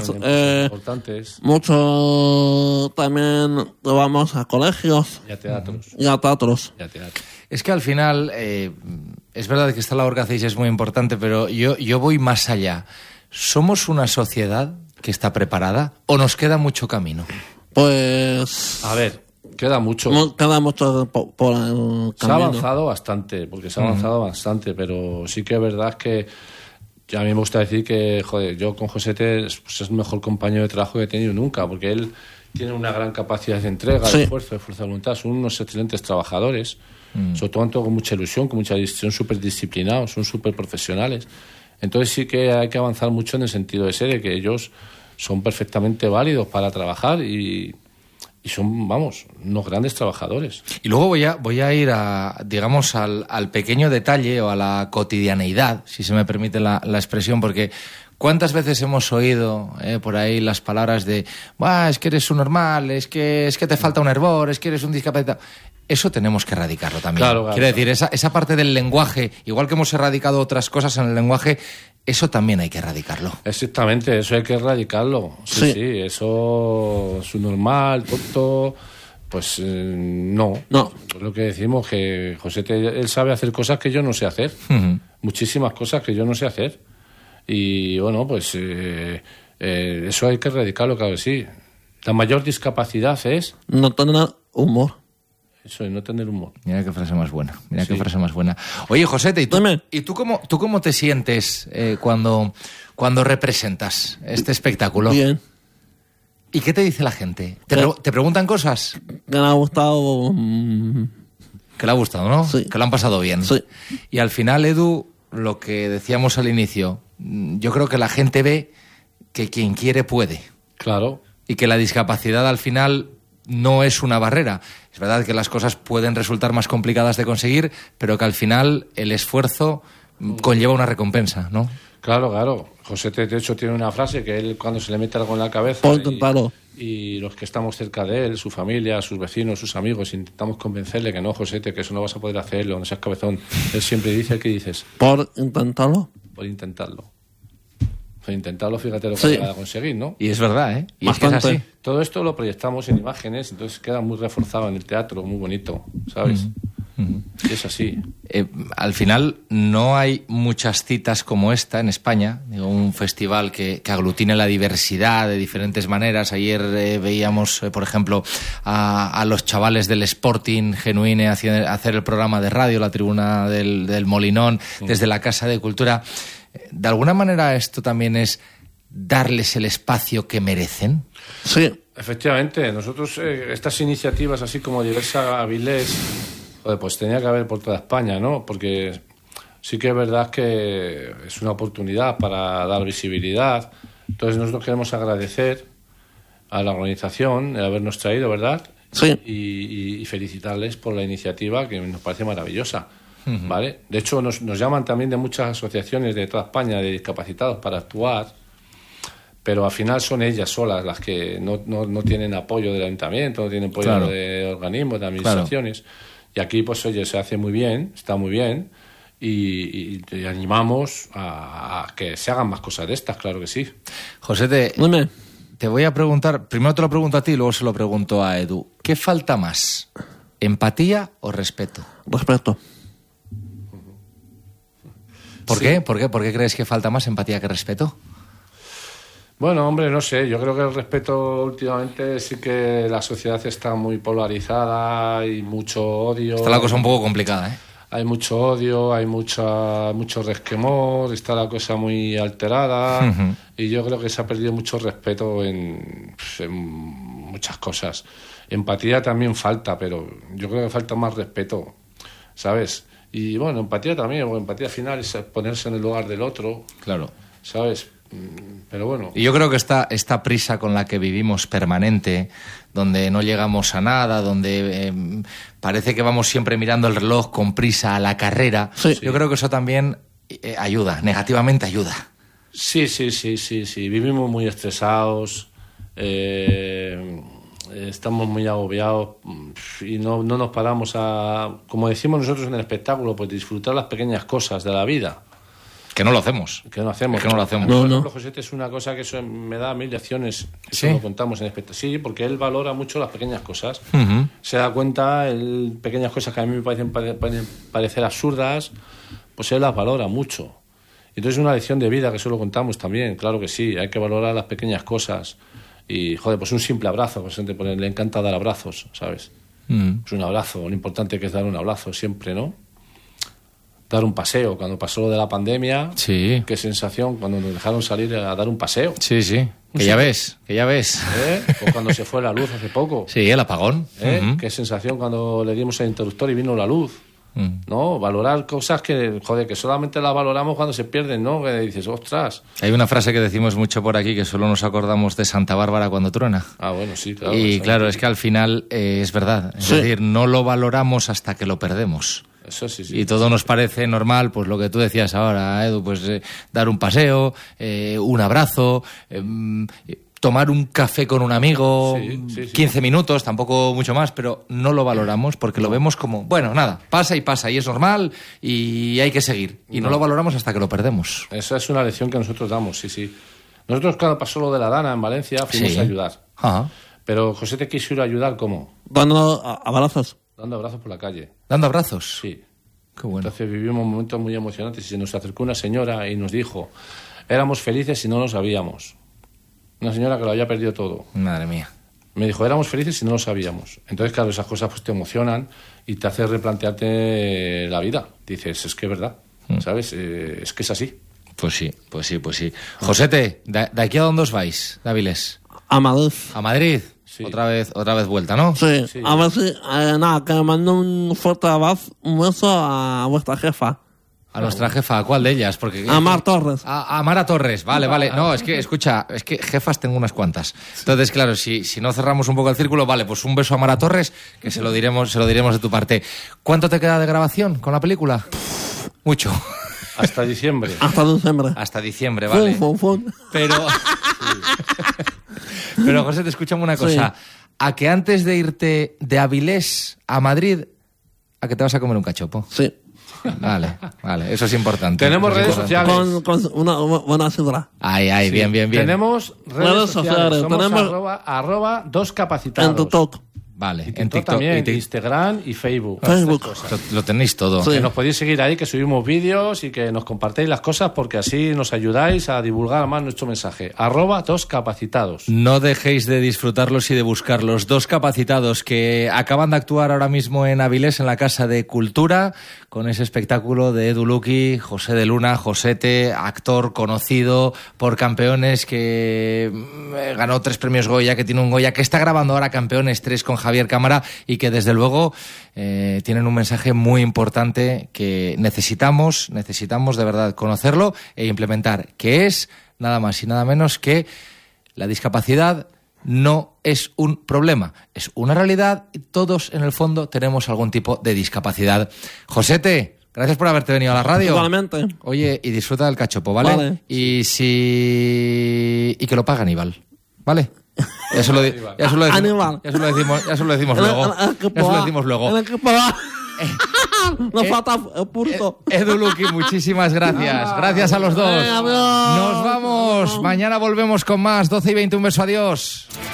importantes. Mucho también vamos a colegios. Y a teatros. Y a teatros. Es que al final, es verdad que esta labor que hacéis es muy importante, pero yo voy más allá. ¿Somos una sociedad que está preparada o nos queda mucho camino? Pues... A ver, queda mucho. Queda mucho por el camino. Se ha avanzado bastante, pero sí que es verdad que a mí me gusta decir que, joder, yo con Josete pues, es el mejor compañero de trabajo que he tenido nunca, porque él tiene una gran capacidad de entrega, de esfuerzo, de fuerza de voluntad. Son unos excelentes trabajadores, sobre todo con mucha ilusión, con mucha son súper disciplinados, son súper profesionales. Entonces sí que hay que avanzar mucho en el sentido ese de que ellos son perfectamente válidos para trabajar y son, vamos, unos grandes trabajadores. Y luego voy a ir digamos, al pequeño detalle o a la cotidianeidad, si se me permite la expresión, porque ¿cuántas veces hemos oído por ahí las palabras de es que eres un normal, es que te falta un hervor, es que eres un discapacitado? Eso tenemos que erradicarlo también. Claro. Quiero decir, esa parte del lenguaje, igual que hemos erradicado otras cosas en el lenguaje, eso también hay que erradicarlo. Exactamente, eso hay que erradicarlo. Sí, eso es un normal, tonto. Pues no. Lo que decimos, que José, él sabe hacer cosas que yo no sé hacer. Muchísimas cosas que yo no sé hacer. Y bueno, pues eso hay que erradicarlo, claro que sí. La mayor discapacidad es... no tener humor. Eso es, no tener humor. Mira qué frase más buena. Qué frase más buena. Oye, Josete, ¿y tú cómo te sientes cuando representas este espectáculo? Bien. ¿Y qué te dice la gente? ¿Te preguntan cosas? Que le ha gustado... Que le ha gustado, ¿no? Sí. Que lo han pasado bien. Sí. Y al final, Edu, lo que decíamos al inicio, yo creo que la gente ve que quien quiere puede. Claro. Y que la discapacidad al final no es una barrera. Es verdad que las cosas pueden resultar más complicadas de conseguir, pero que al final el esfuerzo conlleva una recompensa, ¿no? Claro. José, de hecho, tiene una frase que él, cuando se le mete algo en la cabeza... Y los que estamos cerca de él, su familia, sus vecinos, sus amigos, intentamos convencerle que no, José, que eso no vas a poder hacerlo, no seas cabezón. Él siempre dice, ¿qué dices? ¿Por intentarlo? Por intentarlo. Por intentarlo, fíjate lo que va a conseguir, ¿no? Y es verdad, ¿eh? Y bastante. Es que es así. Todo esto lo proyectamos en imágenes, entonces queda muy reforzado en el teatro, muy bonito, ¿sabes? Y es así. Al final no hay muchas citas como esta en España, digo, un festival que aglutine la diversidad de diferentes maneras. Ayer veíamos, por ejemplo, a los chavales del Sporting Genuine hacer el programa de radio, la tribuna del Molinón, desde la Casa de Cultura. ¿De alguna manera esto también es darles el espacio que merecen? Sí. Efectivamente, nosotros estas iniciativas así como Diversa Avilés, pues tenía que haber por toda España, ¿no? Porque sí que es verdad que es una oportunidad para dar visibilidad. Entonces nosotros queremos agradecer a la organización el habernos traído, ¿verdad? Sí. Y felicitarles por la iniciativa, que nos parece maravillosa, ¿vale? De hecho, nos llaman también de muchas asociaciones de toda España de discapacitados para actuar, pero al final son ellas solas las que no tienen apoyo del ayuntamiento, no tienen apoyo de organismos, de administraciones. Claro. Y aquí, pues, oye, se hace muy bien, está muy bien, y animamos a que se hagan más cosas de estas, claro que sí. José, te voy a preguntar, primero te lo pregunto a ti y luego se lo pregunto a Edu. ¿Qué falta más? ¿Empatía o respeto? Respeto. ¿Por qué? ¿Por qué crees que falta más empatía que respeto? Bueno, hombre, no sé, yo creo que el respeto últimamente sí que la sociedad está muy polarizada, hay mucho odio. Está la cosa un poco complicada, ¿eh? Hay mucho odio, hay mucho resquemor, está la cosa muy alterada y yo creo que se ha perdido mucho respeto en muchas cosas. Empatía también falta, pero yo creo que falta más respeto, ¿sabes? Y bueno, empatía también, porque empatía al final es ponerse en el lugar del otro. Claro. ¿Sabes? Pero bueno. Y yo creo que esta prisa con la que vivimos permanente, donde no llegamos a nada, donde parece que vamos siempre mirando el reloj con prisa a la carrera, yo creo que eso también ayuda, negativamente ayuda. Sí. Vivimos muy estresados, estamos muy agobiados y no nos paramos a, como decimos nosotros en el espectáculo, pues disfrutar las pequeñas cosas de la vida. que no lo hacemos. Que no hacemos. Es que no lo hacemos. No, Por no. ejemplo, Josete es una cosa que eso me da 1000 lecciones. Eso ¿Sí? lo contamos en espectáculo. Sí, porque él valora mucho las pequeñas cosas. Ujú. Se da cuenta, pequeñas cosas que a mí me pueden parecer absurdas, pues él las valora mucho. Entonces es una lección de vida, que eso lo contamos también. Claro que sí, hay que valorar las pequeñas cosas. Y, joder, pues un simple abrazo. Pues, le encanta dar abrazos, ¿sabes? Pues un abrazo, lo importante que es dar un abrazo siempre, ¿no? Dar un paseo, cuando pasó lo de la pandemia, Sí. qué sensación cuando nos dejaron salir a dar un paseo. Sí, sí. Que ya ves. O cuando se fue la luz hace poco. Sí, el apagón. Ujú. Qué sensación cuando le dimos el interruptor y vino la luz. ¿No? Valorar cosas que, joder, que solamente las valoramos cuando se pierden, ¿no? Que dices, ostras. Hay una frase que decimos mucho por aquí, que solo nos acordamos de Santa Bárbara cuando truena. Ah, bueno, sí, claro. Y eso, claro, es que al final es verdad. Es Sí. decir, no lo valoramos hasta que lo perdemos. Eso sí, sí. Y todo nos parece normal, pues lo que tú decías ahora, Edu, pues dar un paseo, un abrazo, tomar un café con un amigo, Sí. 15 minutos, tampoco mucho más, pero no lo valoramos porque lo vemos como, bueno, nada, pasa y es normal y hay que seguir. Y no lo valoramos hasta que lo perdemos. Esa es una lección que nosotros damos, sí, sí. Nosotros, cuando pasó lo de la Dana en Valencia, fuimos Sí. a ayudar. Ajá. Pero José te quiso ir a ayudar, ¿cómo? Dando abrazos. Dando abrazos por la calle. Dando abrazos. Sí. Qué bueno. Entonces vivimos momentos muy emocionantes y se nos acercó una señora y nos dijo, éramos felices y no lo sabíamos. Una señora que lo había perdido todo. Madre mía. Me dijo, éramos felices y no lo sabíamos. Entonces, claro, esas cosas pues te emocionan y te hace replantearte la vida. Dices, es que es verdad, ¿sabes? Es que es así. Pues sí. Josete, ¿de aquí a dónde os vais, Dáviles? A Madrid. ¿A Madrid? Sí. Otra vez vuelta, ¿no? Sí. Sí. A ver si, nada, que mando un fuerte abrazo, un beso a vuestra jefa. A nuestra jefa, ¿a cuál de ellas? Porque A Mar Torres. A Mara Torres, vale. No, es que, escucha, es que jefas tengo unas cuantas. Entonces, claro, si no cerramos un poco el círculo, vale, pues un beso a Mara Torres, que se lo diremos de tu parte. ¿Cuánto te queda de grabación con la película? Mucho. Hasta diciembre. Hasta diciembre. Hasta diciembre, vale. Fun. Pero José, te escuchamos una cosa. Sí. A que antes de irte de Avilés a Madrid, a que te vas a comer un cachopo. Sí. Vale, eso es importante. Tenemos Eso es redes importante. sociales. Con una buena sidra. Ay, Sí. bien. Tenemos redes sociales. Somos tenemos- arroba 2capacitados. En TikTok. Vale, En TikTok también, Instagram y Facebook. Facebook. Lo tenéis todo. Sí. Que nos podéis seguir ahí, que subimos vídeos y que nos compartéis las cosas porque así nos ayudáis a divulgar más nuestro mensaje. Arroba 2capacitados. No dejéis de disfrutarlos y de buscarlos. 2 capacitados que acaban de actuar ahora mismo en Avilés, en la Casa de Cultura, con ese espectáculo de Edu Luqui, José de Luna, Josete, actor conocido por Campeones, que ganó 3 premios Goya, que tiene un Goya, que está grabando ahora Campeones 3 con Javier Cámara y que desde luego tienen un mensaje muy importante que necesitamos de verdad conocerlo e implementar, que es nada más y nada menos que la discapacidad no es un problema, es una realidad y todos en el fondo tenemos algún tipo de discapacidad. Josete, gracias por haberte venido a la radio. Igualmente. Oye, y disfruta del cachopo, ¿vale? Vale. Y que lo pague Aníbal, ¿vale? Ya se lo decimos Aníbal. luego. Ya se lo decimos luego. En el equipo A. Nos falta el pulso. Edu Luqui, muchísimas gracias. Gracias a los dos. Adiós. Nos vamos. Mañana volvemos con más. 12:20. Un beso. Adiós.